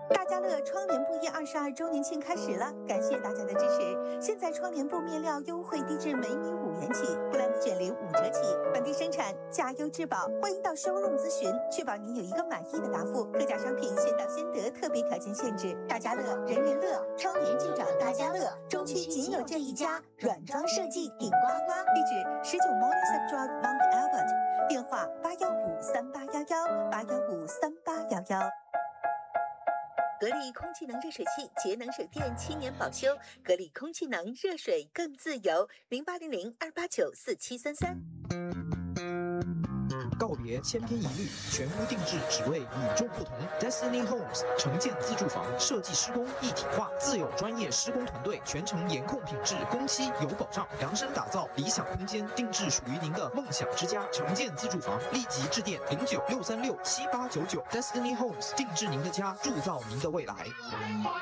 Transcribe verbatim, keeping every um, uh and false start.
大家乐窗帘布业二十二周年庆开始了，感谢大家的支持。现在窗帘布面料优惠低至每米五元起，布兰的卷帘五折起，本地生产，价优质保。欢迎到 showroom 咨询，确保您有一个满意的答复。特价商品先到先得，特别条件限制。大家乐，人人乐，窗帘就找大家乐，中区仅有这一家，软装设计顶呱呱。地址十九 Morningside Drive Mount Albert， 电话八幺五三八幺幺八幺五三八幺幺。格力空气能热水器，节能省电，七年保修。格力空气能，热水更自由。零八零零二八九四七三三。 告别千篇一律，全屋定制，只为与众不同。Destiny Homes 城建自住房设计施工一体化，自有专业施工团队，全程严控品质，工期有保障，量身打造理想空间，定制属于您的梦想之家。城建自住房，立即致电零九六三六七八九九。Destiny Homes 定制您的家，铸造您的未来。